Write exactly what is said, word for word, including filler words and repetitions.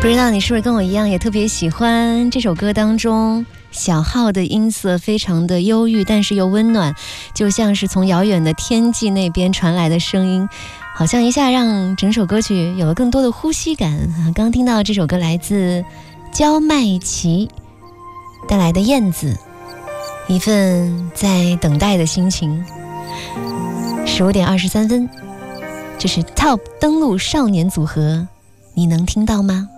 不知道你是不是跟我一样也特别喜欢这首歌当中小号的音色，非常的忧郁但是又温暖，就像是从遥远的天际那边传来的声音，好像一下让整首歌曲有了更多的呼吸感。刚听到这首歌来自焦麦琪带来的燕子，一份在等待的心情。十五点二十三分，这是 Top 登陆少年组合，你能听到吗？